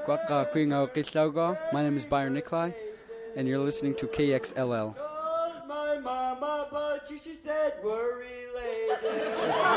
My name is Byron Nikolai, and you're listening to KXLL. Called my mama, but she said we're related.